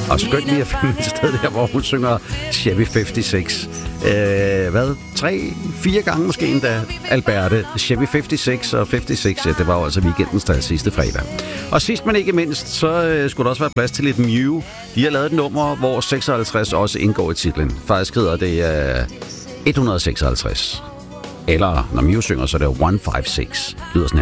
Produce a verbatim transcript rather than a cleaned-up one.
Og skønt lige at finde et sted der, hvor hun synger Chevy femoghalvtreds. Øh, hvad? Tre, fire gange måske endda, Alberte. Chevy femoghalvtreds og femoghalvtreds, ja, det var jo altså weekendens dag sidste fredag. Og sidst men ikke mindst, så øh, skulle der også være plads til lidt Mew. De har lavet et nummer, hvor seksoghalvtreds også indgår i titlen. Faktisk hedder det øh, et hundrede seksoghalvtreds. Eller når Mew synger, så er det et hundrede femoghalvtreds. Lyder sådan her.